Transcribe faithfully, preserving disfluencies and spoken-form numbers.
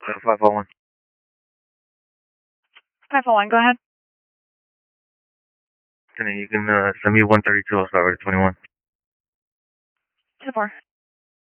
Uh, five oh one. five oh one, go ahead. And then you can uh, send me one thirty-two, I'll start with twenty-one. ten four.